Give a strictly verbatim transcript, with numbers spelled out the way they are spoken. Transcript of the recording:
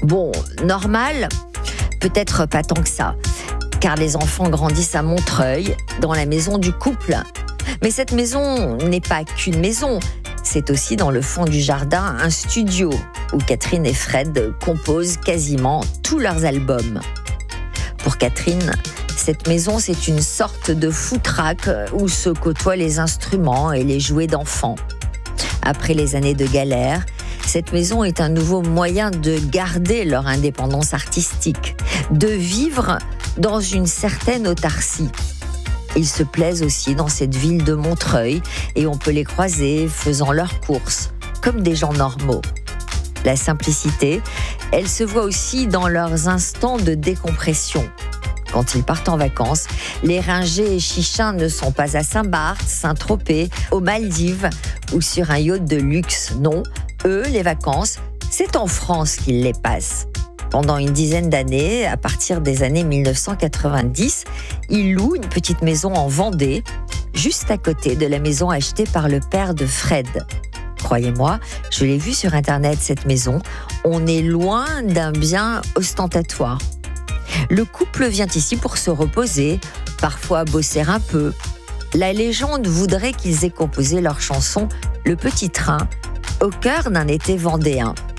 Bon, normal, peut-être pas tant que ça, car les enfants grandissent à Montreuil, dans la maison du couple. Mais cette maison n'est pas qu'une maison, c'est aussi dans le fond du jardin un studio où Catherine et Fred composent quasiment tous leurs albums. Pour Catherine, cette maison, c'est une sorte de foutraque où se côtoient les instruments et les jouets d'enfants. Après les années de galère, cette maison est un nouveau moyen de garder leur indépendance artistique, de vivre dans une certaine autarcie. Ils se plaisent aussi dans cette ville de Montreuil et on peut les croiser faisant leurs courses, comme des gens normaux. La simplicité, elle se voit aussi dans leurs instants de décompression. Quand ils partent en vacances, les Ringé et Chichins ne sont pas à Saint-Barth, Saint-Tropez, aux Maldives ou sur un yacht de luxe. Non, eux, les vacances, c'est en France qu'ils les passent. Pendant une dizaine d'années, à partir des années mille neuf cent quatre-vingt-dix, ils louent une petite maison en Vendée, juste à côté de la maison achetée par le père de Fred. Croyez-moi, je l'ai vue sur Internet, cette maison. On est loin d'un bien ostentatoire. Le couple vient ici pour se reposer, parfois bosser un peu. La légende voudrait qu'ils aient composé leur chanson « Le Petit Train » au cœur d'un été vendéen.